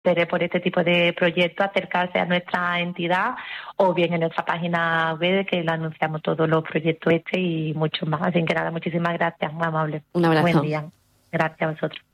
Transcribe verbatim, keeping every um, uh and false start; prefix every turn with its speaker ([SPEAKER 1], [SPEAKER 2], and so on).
[SPEAKER 1] interés por este tipo de proyectos, acercarse a nuestra entidad o bien en nuestra página web, que lo anunciamos todos los proyectos este y mucho más. Así que nada, muchísimas gracias, muy amable.
[SPEAKER 2] Un abrazo.
[SPEAKER 1] Buen día. Gracias a vosotros.